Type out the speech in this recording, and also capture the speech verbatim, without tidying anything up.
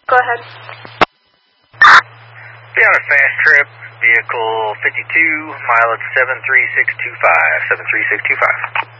Go ahead. Be on a fast trip, vehicle fifty-two, mileage seven three six two five, seven three six two five.